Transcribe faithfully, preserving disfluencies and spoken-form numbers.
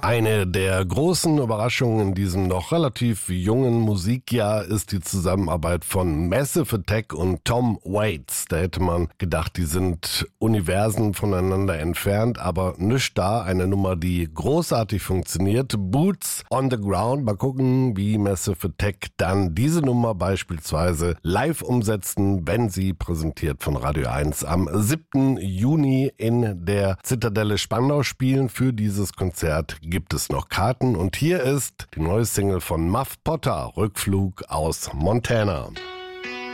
Eine der großen Überraschungen in diesem noch relativ jungen Musikjahr ist die Zusammenarbeit von Massive Attack und Tom Waits. Da hätte man gedacht, die sind Universen voneinander entfernt, aber nichts da. Eine Nummer, die großartig funktioniert. Boots on the Ground. Mal gucken, wie Massive Attack dann diese Nummer beispielsweise live umsetzen, wenn sie präsentiert von Radio eins am siebten Juni in der Zitadelle Spandau spielen. Für dieses Konzert gibt es noch Karten und hier ist die neue Single von Muff Potter, Rückflug aus Montana.